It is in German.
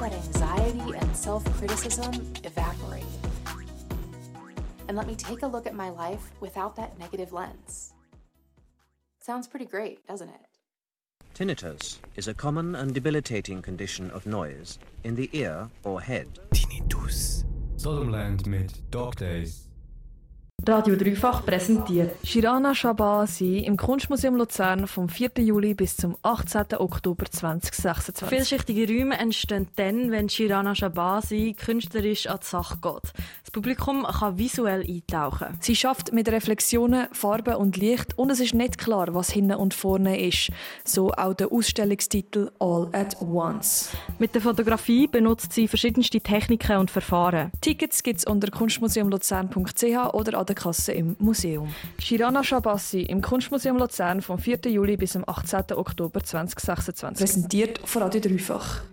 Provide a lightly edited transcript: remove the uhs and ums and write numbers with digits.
that anxiety and self-criticism evaporate. And let me take a look at my life without that negative lens. Sounds pretty great, doesn't it? Tinnitus is a common and debilitating condition of noise in the ear or head. Tinnitus. Sodomland mit Dog Days. Radio Dreifach präsentiert Shirana Shabasi im Kunstmuseum Luzern vom 4. Juli bis zum 18. Oktober 2026. Vielschichtige Räume entstehen dann, wenn Shirana Shabasi künstlerisch an die Sache geht. Das Publikum kann visuell eintauchen. Sie schafft mit Reflexionen, Farben und Licht und es ist nicht klar, was hinten und vorne ist. So auch der Ausstellungstitel All at Once. Mit der Fotografie benutzt sie verschiedenste Techniken und Verfahren. Tickets gibt es unter kunstmuseumluzern.ch oder an der Kasse im Museum. Shirana Shabasi im Kunstmuseum Luzern vom 4. Juli bis zum 18. Oktober 2026. Präsentiert von Radio Dreifach.